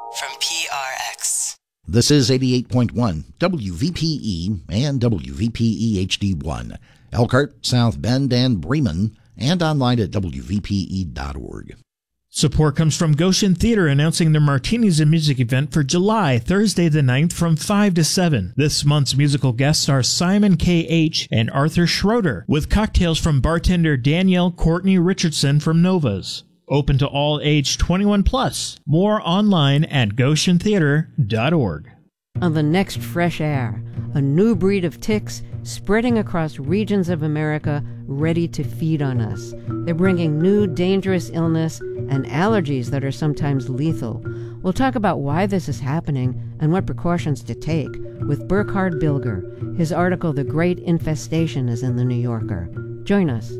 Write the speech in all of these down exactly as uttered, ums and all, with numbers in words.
from P R X. This is eighty-eight point one W V P E and W V P E H D one, Elkhart, South Bend, and Bremen, and online at W V P E dot org. Support comes from Goshen Theater announcing their Martinis and Music event for July, Thursday the ninth from five to seven. This month's musical guests are Simon K H and Arthur Schroeder, with cocktails from bartender Danielle Courtney Richardson from Nova's. Open to all age twenty-one plus. More online at Goshen Theater dot org. On the next Fresh Air, a new breed of ticks spreading across regions of America ready to feed on us. They're bringing new dangerous illness and allergies that are sometimes lethal. We'll talk about why this is happening and what precautions to take with Burkhard Bilger. His article, The Great Infestation, is in The New Yorker. Join us.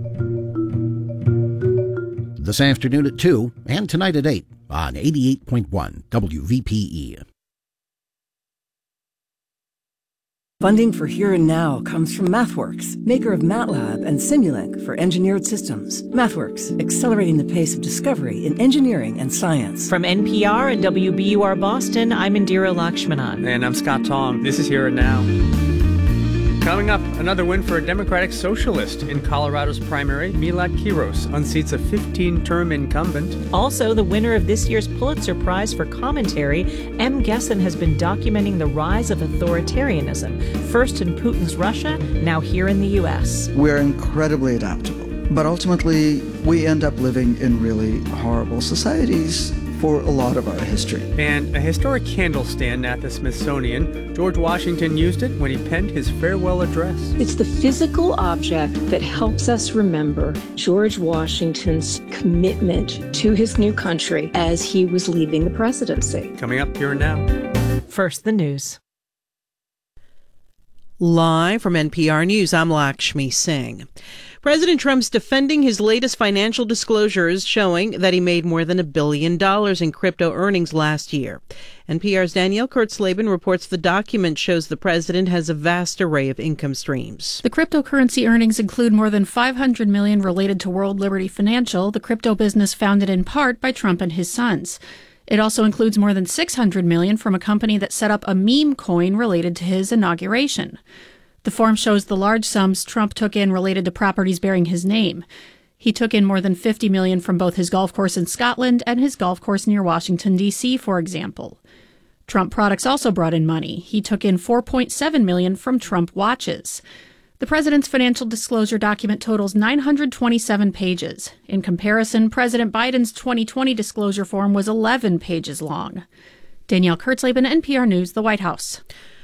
This afternoon at two and tonight at eight on eighty-eight point one W V P E. Funding for Here and Now comes from MathWorks, maker of MATLAB and Simulink for engineered systems. MathWorks, accelerating the pace of discovery in engineering and science. From N P R and W B U R Boston, I'm Indira Lakshmanan. And I'm Scott Tong. This is Here and Now. Coming up, another win for a Democratic Socialist in Colorado's primary. Milad Kiros unseats a fifteen-term incumbent. Also, the winner of this year's Pulitzer Prize for commentary, M. Gessen, has been documenting the rise of authoritarianism, first in Putin's Russia, now here in the U S. We're incredibly adaptable, but ultimately we end up living in really horrible societies for a lot of our history. And a historic candle stand at the Smithsonian. George Washington used it when he penned his farewell address. It's the physical object that helps us remember George Washington's commitment to his new country as he was leaving the presidency. Coming up Here and Now. First, the news. Live from N P R News, I'm Lakshmi Singh. President Trump's defending his latest financial disclosures showing that he made more than a billion dollars in crypto earnings last year. N P R's Danielle Kurtzleben reports the document shows the president has a vast array of income streams. The cryptocurrency earnings include more than five hundred million dollars related to World Liberty Financial, the crypto business founded in part by Trump and his sons. It also includes more than six hundred million dollars from a company that set up a meme coin related to his inauguration. The form shows the large sums Trump took in related to properties bearing his name. He took in more than fifty million dollars from both his golf course in Scotland and his golf course near Washington, D C, for example. Trump products also brought in money. He took in four point seven million dollars from Trump watches. The president's financial disclosure document totals nine hundred twenty-seven pages. In comparison, President Biden's twenty twenty disclosure form was eleven pages long. Danielle Kurtzleben, N P R News, the White House.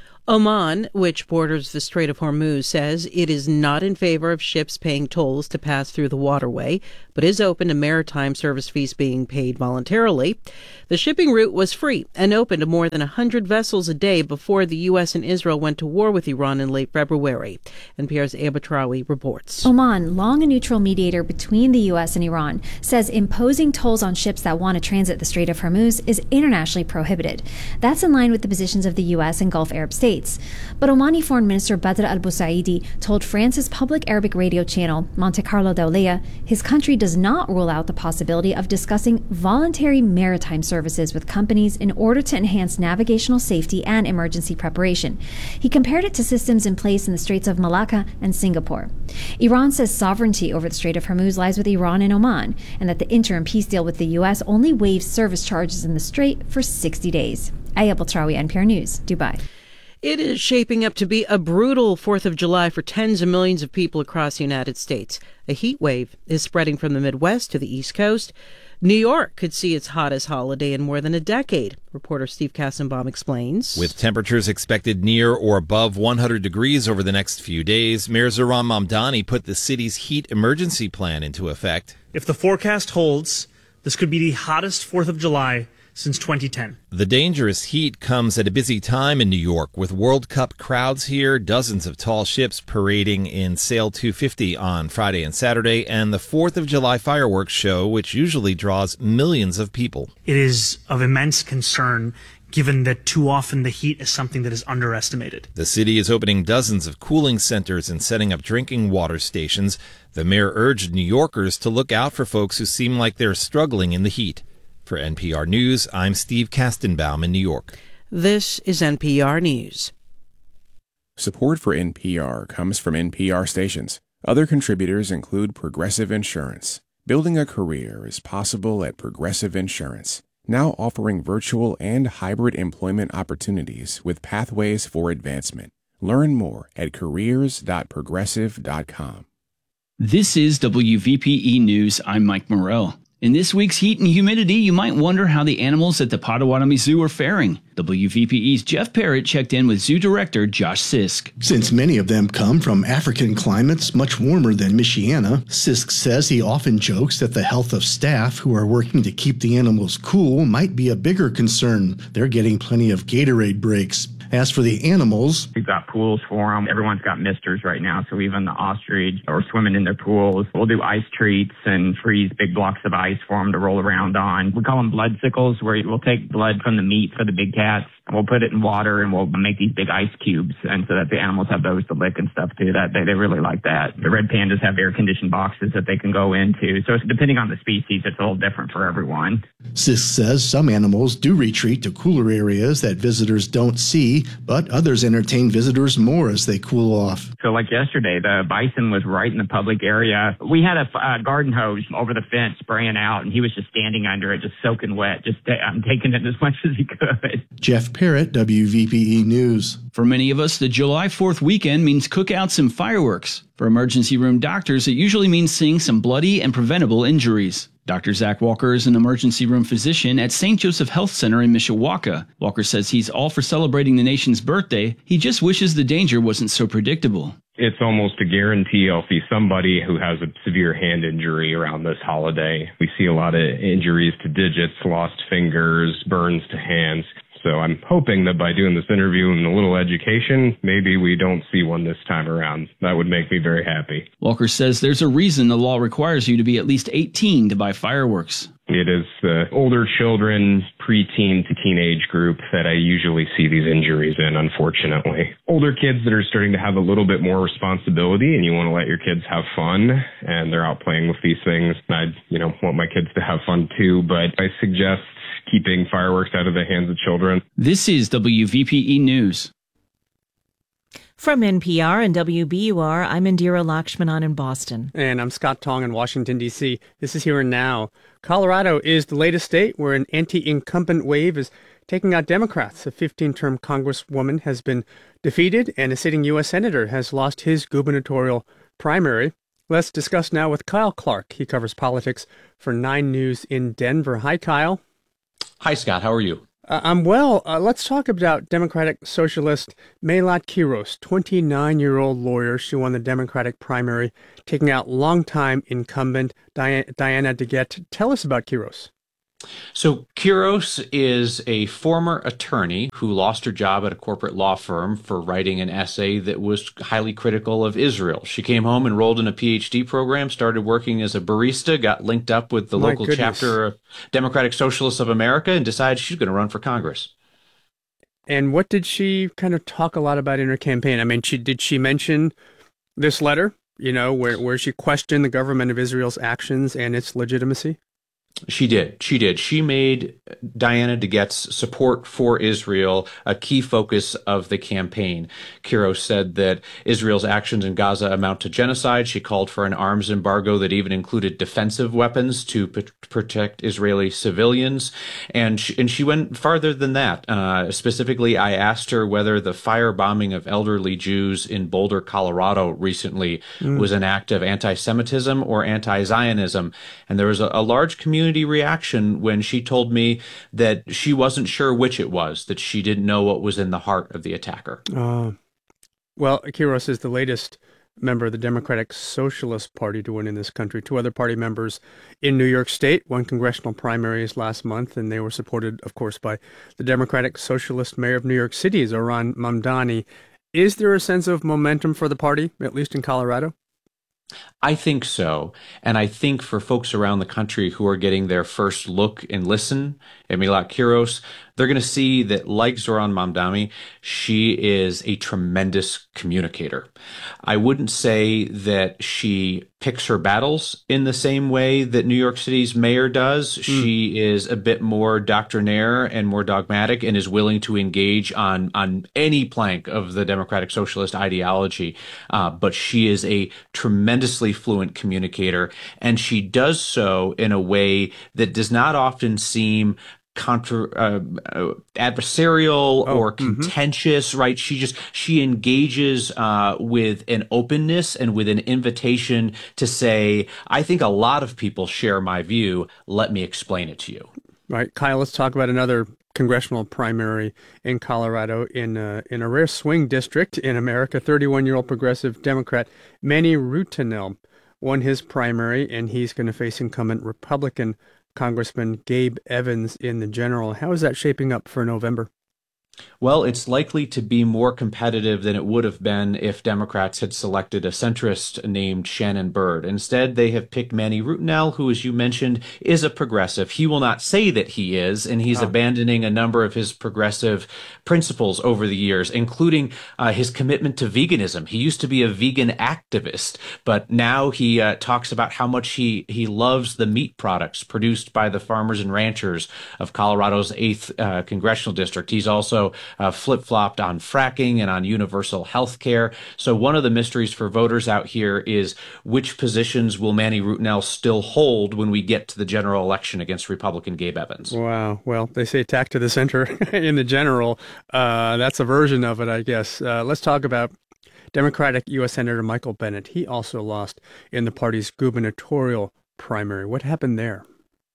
Oman, which borders the Strait of Hormuz, says it is not in favor of ships paying tolls to pass through the waterway, but is open to maritime service fees being paid voluntarily. The shipping route was free and open to more than one hundred vessels a day before the U S and Israel went to war with Iran in late February. N P R's Eba Trawi reports. Oman, long a neutral mediator between the U S and Iran, says imposing tolls on ships that want to transit the Strait of Hormuz is internationally prohibited. That's in line with the positions of the U S and Gulf Arab states. But Omani Foreign Minister Badr al-Busaidi told France's public Arabic radio channel, Monte Carlo Dawliya, his country does not rule out the possibility of discussing voluntary maritime services with companies in order to enhance navigational safety and emergency preparation. He compared it to systems in place in the Straits of Malacca and Singapore. Iran says sovereignty over the Strait of Hormuz lies with Iran and Oman, and that the interim peace deal with the U S only waives service charges in the strait for sixty days. Aya Baltrawi, N P R News, Dubai. It is shaping up to be a brutal fourth of July for tens of millions of people across the United States. A heat wave is spreading from the Midwest to the East Coast. New York could see its hottest holiday in more than a decade. Reporter Steve Kassenbaum explains. With temperatures expected near or above one hundred degrees over the next few days, Mayor Zohran Mamdani put the city's heat emergency plan into effect. If the forecast holds, this could be the hottest fourth of July since twenty ten. The dangerous heat comes at a busy time in New York, with World Cup crowds here, dozens of tall ships parading in Sail two fifty on Friday and Saturday, and the fourth of July fireworks show, which usually draws millions of people. It is of immense concern, given that too often the heat is something that is underestimated. The city is opening dozens of cooling centers and setting up drinking water stations. The mayor urged New Yorkers to look out for folks who seem like they're struggling in the heat. For N P R News, I'm Steve Kastenbaum in New York. This is N P R News. Support for N P R comes from N P R stations. Other contributors include Progressive Insurance. Building a career is possible at Progressive Insurance, now offering virtual and hybrid employment opportunities with pathways for advancement. Learn more at careers dot progressive dot com. This is W V P E News. I'm Mike Morrell. In this week's Heat and Humidity, you might wonder how the animals at the Potawatomi Zoo are faring. W V P E's Jeff Parrott checked in with Zoo Director Josh Sisk. Since many of them come from African climates much warmer than Michiana, Sisk says he often jokes that the health of staff who are working to keep the animals cool might be a bigger concern. They're getting plenty of Gatorade breaks. As for the animals, we've got pools for them. Everyone's got misters right now, so even the ostrich are swimming in their pools. We'll do ice treats and freeze big blocks of ice for them to roll around on. We call them blood sickles, where we'll take blood from the meat for the big cats, and we'll put it in water, and we'll make these big ice cubes, and so that the animals have those to lick and stuff too. That they, they really like that. The red pandas have air-conditioned boxes that they can go into, so it's, depending on the species, it's a little different for everyone. Sisk says some animals do retreat to cooler areas that visitors don't see, but others entertain visitors more as they cool off. So like yesterday, the bison was right in the public area. We had a uh, garden hose over the fence spraying out, and he was just standing under it, just soaking wet, just t- I'm taking it as much as he could. Jeff Parrott, W V P E News. For many of us, the July fourth weekend means cookouts and fireworks. For emergency room doctors, it usually means seeing some bloody and preventable injuries. Doctor Zach Walker is an emergency room physician at Saint Joseph Health Center in Mishawaka. Walker says he's all for celebrating the nation's birthday. He just wishes the danger wasn't so predictable. It's almost a guarantee I'll see somebody who has a severe hand injury around this holiday. We see a lot of injuries to digits, lost fingers, burns to hands. So I'm hoping that by doing this interview and a little education, maybe we don't see one this time around. That would make me very happy. Walker says there's a reason the law requires you to be at least eighteen to buy fireworks. It is the older children, preteen to teenage group that I usually see these injuries in, unfortunately. Older kids that are starting to have a little bit more responsibility and you want to let your kids have fun and they're out playing with these things. I, you know, want my kids to have fun too, but I suggest keeping fireworks out of the hands of children. This is W V P E News. From N P R and W B U R, I'm Indira Lakshmanan in Boston. And I'm Scott Tong in Washington, D C This is Here and Now. Colorado is the latest state where an anti-incumbent wave is taking out Democrats. A fifteen-term congresswoman has been defeated, and a sitting U S senator has lost his gubernatorial primary. Let's discuss now with Kyle Clark. He covers politics for Nine News in Denver. Hi, Kyle. Hi, Scott. How are you? Uh, I'm well. Uh, let's talk about Democratic Socialist Melat Quiros, twenty-nine-year-old lawyer. She won the Democratic primary, taking out longtime incumbent Diana, Diana DeGette. Tell us about Quiros. So Quiros is a former attorney who lost her job at a corporate law firm for writing an essay that was highly critical of Israel. She came home, enrolled in a P H D program, started working as a barista, got linked up with the My local goodness. chapter of Democratic Socialists of America, and decided she's going to run for Congress. And what did she kind of talk a lot about in her campaign? I mean, she did she mention this letter, you know, where, where she questioned the government of Israel's actions and its legitimacy? She did. She did. She made Diana DeGette's support for Israel a key focus of the campaign. Quiros said that Israel's actions in Gaza amount to genocide. She called for an arms embargo that even included defensive weapons to p- protect Israeli civilians. And she, and she went farther than that. Uh, specifically, I asked her whether the firebombing of elderly Jews in Boulder, Colorado recently mm. was an act of anti-Semitism or anti-Zionism. And there was a, a large community reaction when she told me that she wasn't sure which it was, that she didn't know what was in the heart of the attacker. Uh, well, Quiros is the latest member of the Democratic Socialist Party to win in this country. Two other party members in New York State won congressional primaries last month, and they were supported, of course, by the Democratic Socialist Mayor of New York City, Zohran Mamdani. Is there a sense of momentum for the party, at least in Colorado? I think so. And I think for folks around the country who are getting their first look and listen at Melat Quiros, they're going to see that, like Zohran Mamdani, she is a tremendous communicator. I wouldn't say that she picks her battles in the same way that New York City's mayor does. Mm. She is a bit more doctrinaire and more dogmatic and is willing to engage on, on any plank of the democratic socialist ideology. Uh, but she is a tremendously fluent communicator, and she does so in a way that does not often seem Contra, uh, uh, adversarial oh, or contentious, mm-hmm. right? She just, she engages uh, with an openness and with an invitation to say, I think a lot of people share my view. Let me explain it to you. Right. Kyle, let's talk about another congressional primary in Colorado in, uh, in a rare swing district in America. thirty-one-year-old progressive Democrat Manny Rutinel won his primary, and he's going to face incumbent Republican Congressman Gabe Evans in the general. How is that shaping up for November? Well, it's likely to be more competitive than it would have been if Democrats had selected a centrist named Shannon Byrd. Instead, they have picked Manny Rutinel, who, as you mentioned, is a progressive. He will not say that he is, and he's oh. abandoning a number of his progressive principles over the years, including uh, his commitment to veganism. He used to be a vegan activist, but now he uh, talks about how much he, he loves the meat products produced by the farmers and ranchers of Colorado's eighth uh, congressional district. He's also Uh, flip-flopped on fracking and on universal health care. So one of the mysteries for voters out here is which positions will Manny Rutinel still hold when we get to the general election against Republican Gabe Evans? Wow. Well, they say attack to the center in the general. Uh, that's a version of it, I guess. Uh, let's talk about Democratic U S Senator Michael Bennet. He also lost in the party's gubernatorial primary. What happened there?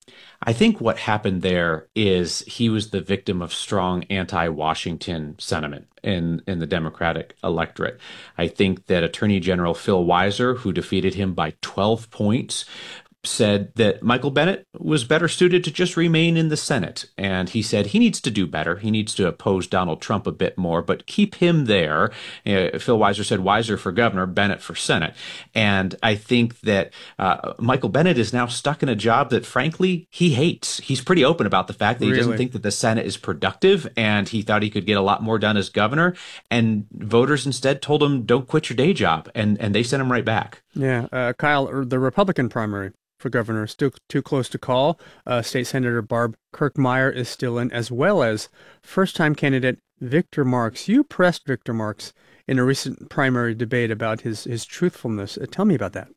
I think what happened there is he was the victim of strong anti-Washington sentiment in, in the Democratic electorate. I think that Attorney General Phil Weiser, who defeated him by twelve points, said that Michael Bennet was better suited to just remain in the Senate. And he said he needs to do better. He needs to oppose Donald Trump a bit more, but keep him there. Uh, Phil Weiser said Weiser for governor, Bennet for Senate. And I think that uh, Michael Bennet is now stuck in a job that, frankly, he hates. He's pretty open about the fact that he really? doesn't think that the Senate is productive, and he thought he could get a lot more done as governor. And voters instead told him, don't quit your day job. And, and they sent him right back. Yeah. Uh, Kyle, the Republican primary for governor is still too close to call. Uh, State Senator Barb Kirkmeyer is still in, as well as first-time candidate Victor Marx. You pressed Victor Marx in a recent primary debate about his, his truthfulness. Uh, tell me about that.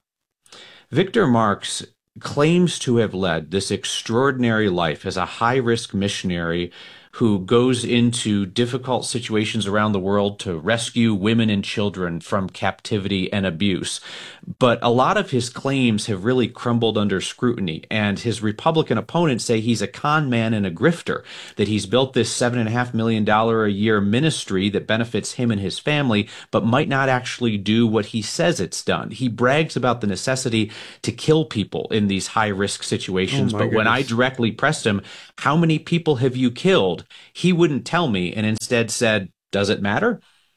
Victor Marx claims to have led this extraordinary life as a high-risk missionary who goes into difficult situations around the world to rescue women and children from captivity and abuse. But a lot of his claims have really crumbled under scrutiny, and his Republican opponents say he's a con man and a grifter, that he's built this seven and a half million dollar a year ministry that benefits him and his family, but might not actually do what he says it's done. He brags about the necessity to kill people in these high-risk situations, oh but goodness. when I directly pressed him, how many people have you killed? He wouldn't tell me, and instead said, does it matter?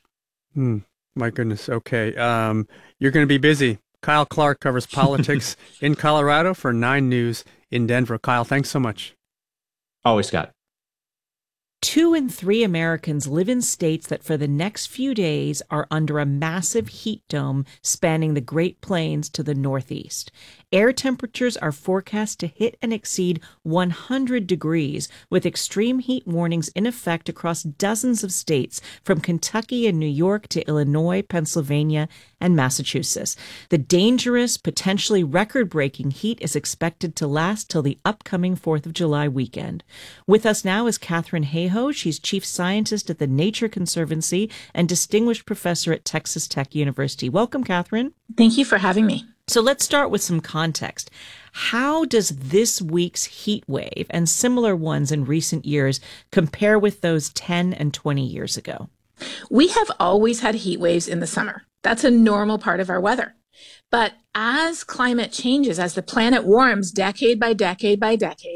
Hmm. My goodness. Okay. Um, you're going to be busy. Kyle Clark covers politics in Colorado for Nine News in Denver. Kyle, thanks so much. Always, Scott. Two in three Americans live in states that for the next few days are under a massive heat dome spanning the Great Plains to the northeast. Air temperatures are forecast to hit and exceed one hundred degrees, with extreme heat warnings in effect across dozens of states, from Kentucky and New York to Illinois, Pennsylvania, and Massachusetts. The dangerous, potentially record-breaking heat is expected to last till the upcoming fourth of July weekend. With us now is Katharine Hayhoe. She's chief scientist at the Nature Conservancy and distinguished professor at Texas Tech University. Welcome, Katharine. Thank you for having me. So let's start with some context. How does this week's heat wave and similar ones in recent years compare with those ten and twenty years ago? We have always had heat waves in the summer. That's a normal part of our weather. But as climate changes, as the planet warms decade by decade by decade,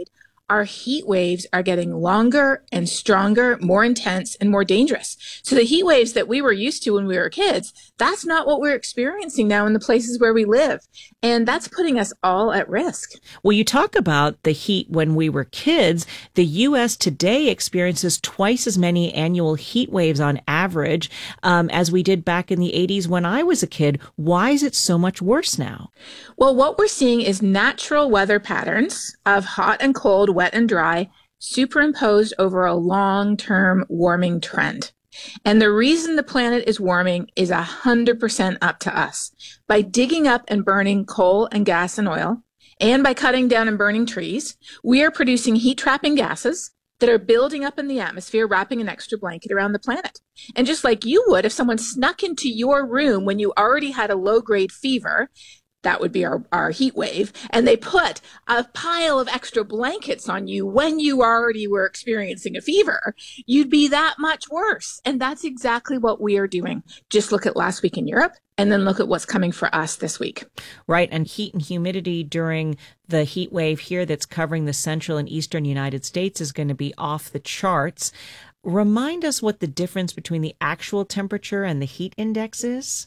our heat waves are getting longer and stronger, more intense and more dangerous. So the heat waves that we were used to when we were kids, that's not what we're experiencing now in the places where we live. And that's putting us all at risk. Well, you talk about the heat when we were kids. The U S today experiences twice as many annual heat waves on average um, as we did back in the eighties when I was a kid. Why is it so much worse now? Well, what we're seeing is natural weather patterns of hot and cold, wet and dry, superimposed over a long-term warming trend. And the reason the planet is warming is one hundred percent up to us. By digging up and burning coal and gas and oil, and by cutting down and burning trees, we are producing heat-trapping gases that are building up in the atmosphere, wrapping an extra blanket around the planet. And just like you would if someone snuck into your room when you already had a low-grade fever, that would be our, our heat wave, and they put a pile of extra blankets on you when you already were experiencing a fever, you'd be that much worse. And that's exactly what we are doing. Just look at last week in Europe, and then look at what's coming for us this week. Right, and heat and humidity during the heat wave here that's covering the central and eastern United States is going to be off the charts. Remind us what the difference between the actual temperature and the heat index is.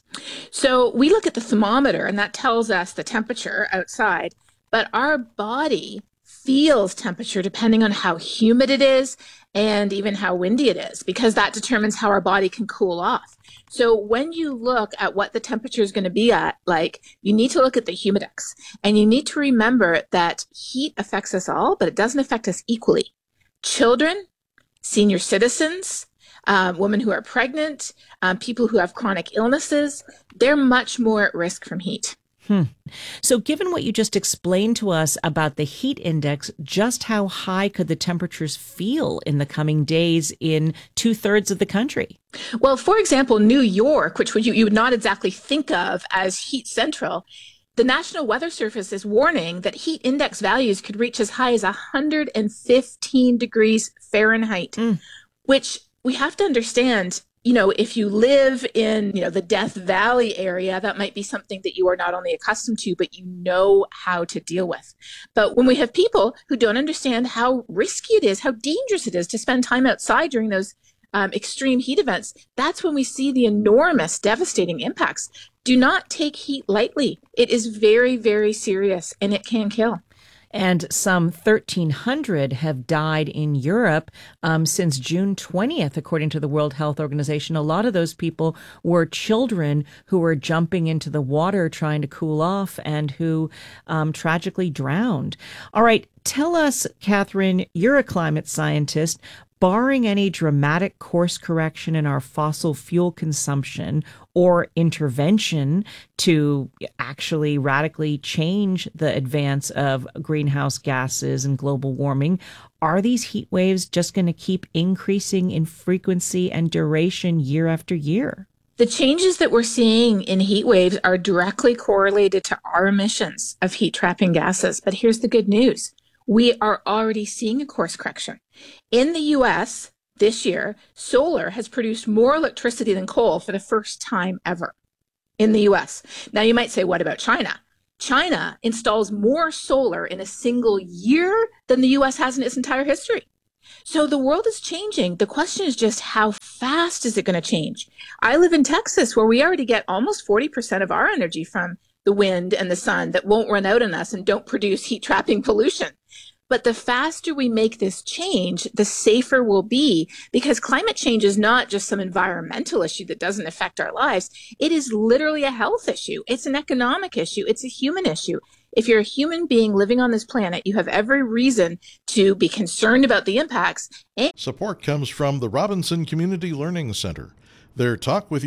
So we look at the thermometer, and that tells us the temperature outside, but our body feels temperature depending on how humid it is and even how windy it is, because that determines how our body can cool off. So when you look at what the temperature is going to be at, like, you need to look at the humidex, and you need to remember that heat affects us all, but it doesn't affect us equally. Children, senior citizens, um, women who are pregnant, um, people who have chronic illnesses, they're much more at risk from heat. Hmm. So given what you just explained to us about the heat index, just how high could the temperatures feel in the coming days in two-thirds of the country? Well, for example, New York, which you, you would not exactly think of as heat central, the National Weather Service is warning that heat index values could reach as high as one hundred fifteen degrees Fahrenheit, mm. which we have to understand, you know, if you live in, you know, the Death Valley area, that might be something that you are not only accustomed to, but you know how to deal with. But when we have people who don't understand how risky it is, how dangerous it is to spend time outside during those Um, extreme heat events, that's when we see the enormous devastating impacts. Do not take heat lightly. It is very, very serious, and it can kill. And some thirteen hundred have died in Europe um, since June twentieth, according to the World Health Organization. A lot of those people were children who were jumping into the water trying to cool off and who um, tragically drowned. All right, tell us, Catherine, you're a climate scientist. Barring any dramatic course correction in our fossil fuel consumption or intervention to actually radically change the advance of greenhouse gases and global warming, are these heat waves just going to keep increasing in frequency and duration year after year? The changes that we're seeing in heat waves are directly correlated to our emissions of heat-trapping gases. But here's the good news. We are already seeing a course correction. In the U S this year, solar has produced more electricity than coal for the first time ever in the U S. Now, you might say, what about China? China installs more solar in a single year than the U S has in its entire history. So the world is changing. The question is just how fast is it going to change? I live in Texas, where we already get almost forty percent of our energy from the wind and the sun that won't run out on us and don't produce heat-trapping pollution. But the faster we make this change, the safer we'll be, because climate change is not just some environmental issue that doesn't affect our lives. It is literally a health issue. It's an economic issue. It's a human issue. If you're a human being living on this planet, you have every reason to be concerned about the impacts. Support comes from the Robinson Community Learning Center. Their Talk With